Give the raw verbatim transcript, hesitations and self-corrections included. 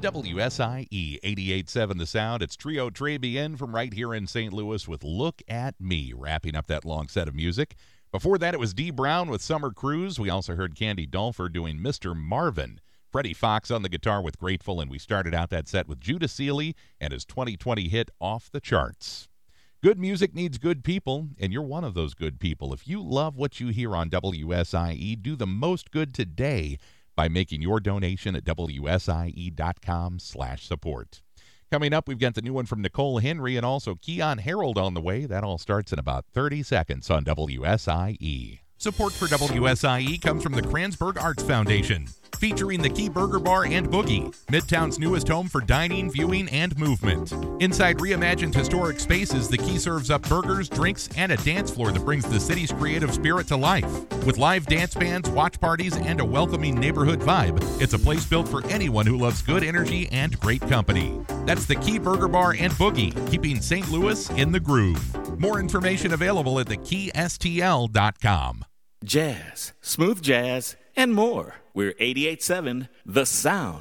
W S I E eighty-eight point seven The Sound. It's Trio Tres Bien from right here in Saint Louis with Look at Me, wrapping up that long set of music. Before that, it was Dee Brown with Summer Cruise. We also heard Candy Dolfer doing Mister Marvin. Freddie Fox on the guitar with Grateful, and we started out that set with Judah Seeley and his twenty twenty hit Off the Charts. Good music needs good people, and you're one of those good people. If you love what you hear on W S I E, do the most good today by making your donation at W S I E dot com slash support. Coming up, we've got the new one from Nicole Henry and also Keon Harold on the way. That all starts in about thirty seconds on W S I E. Support for W S I E comes from the Kranzberg Arts Foundation, featuring the Key Burger Bar and Boogie, Midtown's newest home for dining, viewing, and movement. Inside reimagined historic spaces, the Key serves up burgers, drinks, and a dance floor that brings the city's creative spirit to life. With live dance bands, watch parties, and a welcoming neighborhood vibe, it's a place built for anyone who loves good energy and great company. That's the Key Burger Bar and Boogie, keeping Saint Louis in the groove. More information available at the key S T L dot com. Jazz, smooth jazz, and more. We're eighty-eight point seven The Sound.